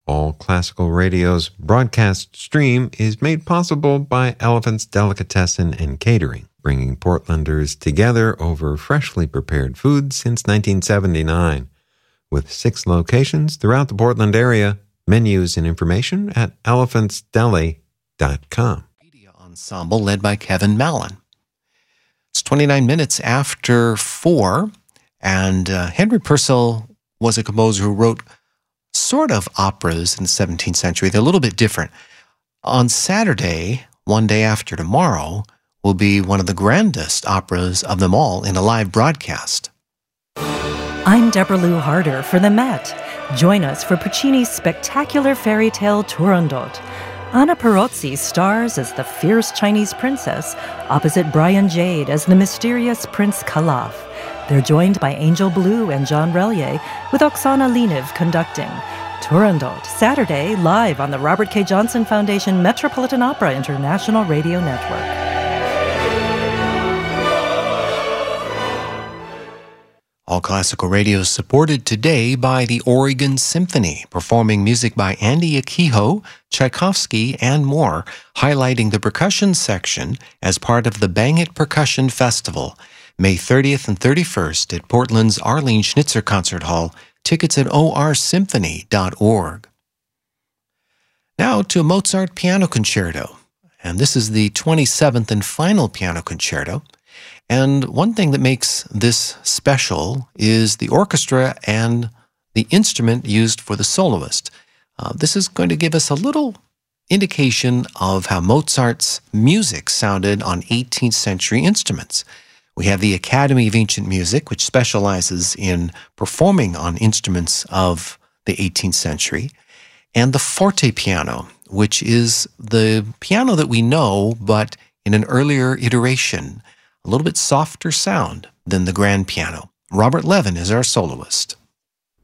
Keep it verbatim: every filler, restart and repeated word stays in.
All Classical Radio's broadcast stream is made possible by Elephant's Delicatessen and Catering, bringing Portlanders together over freshly prepared food since nineteen seventy-nine. With six locations throughout the Portland area, menus and information at elephants deli dot com. Media ensemble led by Kevin Mallon. It's twenty-nine minutes after four, and uh, Henry Purcell was a composer who wrote sort of operas in the seventeenth century. They're a little bit different. On Saturday, one day after tomorrow, will be one of the grandest operas of them all in a live broadcast. I'm Deborah Lou Harder for the Met. Join us for Puccini's spectacular fairy tale Turandot. Anna Perozzi stars as the fierce Chinese princess, opposite Brian Jade as the mysterious Prince Calaf. They're joined by Angel Blue and John Relier, with Oksana Leniv conducting. Turandot, Saturday, live on the Robert K. Johnson Foundation Metropolitan Opera International Radio Network. All Classical Radio is supported today by the Oregon Symphony, performing music by Andy Akiho, Tchaikovsky, and more, highlighting the percussion section as part of the Bang It Percussion Festival, May thirtieth and thirty-first at Portland's Arlene Schnitzer Concert Hall. Tickets at o r symphony dot org. Now to a Mozart Piano Concerto, and this is the twenty-seventh and final piano concerto. And one thing that makes this special is the orchestra and the instrument used for the soloist. Uh, this is going to give us a little indication of how Mozart's music sounded on eighteenth century instruments. We have the Academy of Ancient Music, which specializes in performing on instruments of the eighteenth century, and the forte piano, which is the piano that we know, but in an earlier iteration, a little bit softer sound than the grand piano. Robert Levin is our soloist.